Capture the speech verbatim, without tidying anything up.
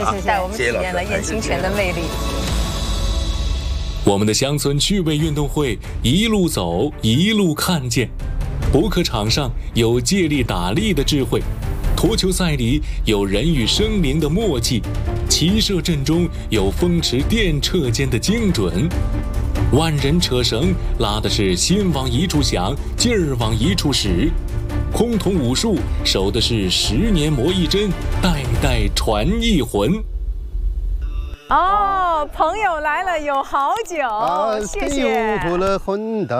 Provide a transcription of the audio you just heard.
啊， 带我们体验了雁清泉的魅力。 我们的乡村趣味运动会一路走一路看见，扑克场上有借力打力的智慧，脱球赛里有人与生灵的默契，骑射阵中有风驰电掣间的精准。万人扯绳拉的是心往一处想，劲儿往一处使。崆峒武术守的是十年磨一针，代代传一魂。 哦，朋友来了有好酒， 啊， 谢谢。